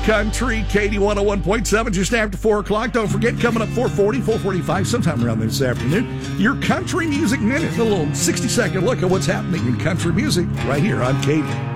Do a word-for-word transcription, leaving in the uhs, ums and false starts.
Country, Katie one oh one point seven, just after four o'clock. Don't forget, coming up four forty, four forty-five, sometime around this afternoon, your Country Music Minute, a little sixty-second look at what's happening in country music right here on Katie.